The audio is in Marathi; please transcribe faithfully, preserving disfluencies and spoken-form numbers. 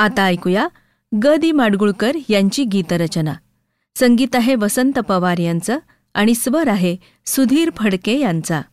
आता ऐकूया ग दी माडगुळकर यांची गीतरचना. संगीत आहे वसंत पवार यांचं आणि स्वर आहे सुधीर फडके यांचा.